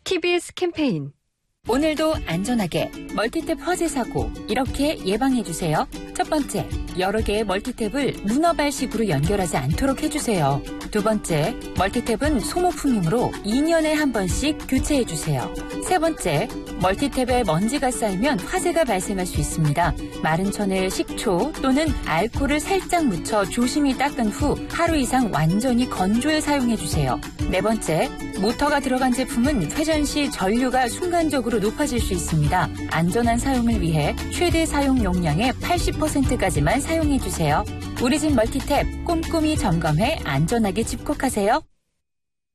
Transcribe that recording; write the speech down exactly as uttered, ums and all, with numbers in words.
티비에스 캠페인. 오늘도 안전하게 멀티탭 화재 사고 이렇게 예방해주세요. 첫 번째, 여러 개의 멀티탭을 문어발식으로 연결하지 않도록 해주세요. 두 번째, 멀티탭은 소모품이므로 이 년에 한 번씩 교체해주세요. 세 번째, 멀티탭에 먼지가 쌓이면 화재가 발생할 수 있습니다. 마른 천에 식초 또는 알코올을 살짝 묻혀 조심히 닦은 후 하루 이상 완전히 건조해 사용해주세요. 네 번째, 모터가 들어간 제품은 회전 시 전류가 순간적으로 높아질 수 있습니다. 안전한 사용을 위해 최대 사용 용량의 팔십 퍼센트까지만 사용해주세요. 우리 집 멀티탭 꼼꼼히 점검해 안전하게 집콕하세요.